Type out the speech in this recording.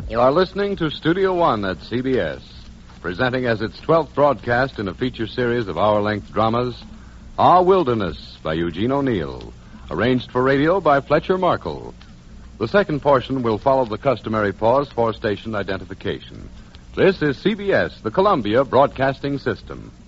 You are listening to Studio One at CBS, presenting as its 12th broadcast in a feature series of hour-length dramas, Our Wilderness by Eugene O'Neill, arranged for radio by Fletcher Markle. The second portion will follow the customary pause for station identification. This is CBS, the Columbia Broadcasting System.